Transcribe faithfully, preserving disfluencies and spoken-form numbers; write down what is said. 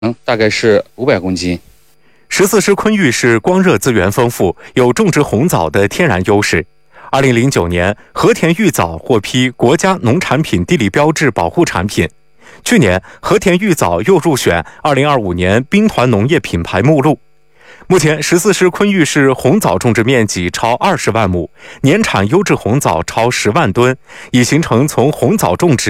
嗯，大概是五百公斤。 十四师昆玉市光热资源丰富，有种植红枣的天然优势。二零零九年，和田玉枣获批国家农产品地理标志保护产品。去年，和田玉枣又入选二零二五年兵团农业品牌目录。目前，十四师昆玉市红枣种植面积超二十万亩，年产优质红枣超十万吨，已形成从红枣种植